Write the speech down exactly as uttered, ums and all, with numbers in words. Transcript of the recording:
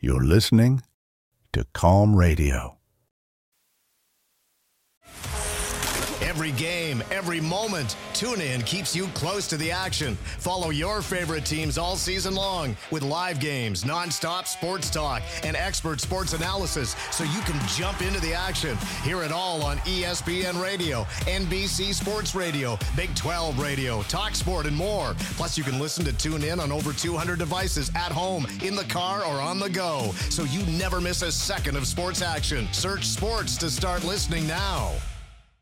You're listening to Calm Radio. Every game, every moment, TuneIn keeps you close to the action. Follow your favorite teams all season long with live games, nonstop sports talk, and expert sports analysis so you can jump into the action. Hear it all on E S P N Radio, N B C Sports Radio, Big twelve Radio, TalkSport, and more. Plus, you can listen to TuneIn on over two hundred devices at home, in the car, or on the go, so you never miss a second of sports action. Search sports to start listening now.